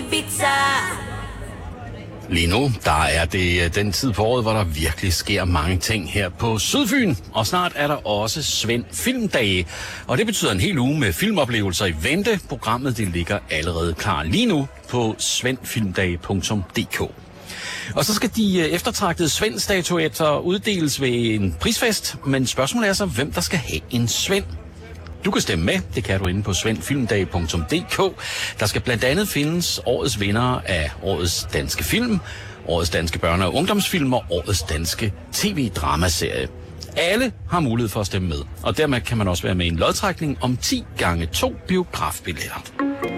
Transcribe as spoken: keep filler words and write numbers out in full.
Ibiza. Lige nu, der er det den tid på året, hvor der virkelig sker mange ting her på Sydfyn. Og snart er der også Svend Filmdage. Og det betyder en hel uge med filmoplevelser i vente. Programmet det ligger allerede klar lige nu på svendfilmdage punktum d k. Og så skal de eftertragtede Svend-statuetter uddeles ved en prisfest. Men spørgsmålet er så, hvem der skal have en Svend. Du kan stemme med, det kan du inde på svendfilmdage punktum d k. Der skal blandt andet findes årets vinder af årets danske film, årets danske børne- og ungdomsfilm og årets danske tv-dramaserie. Alle har mulighed for at stemme med, og dermed kan man også være med i en lodtrækning om ti gange to biografbilletter.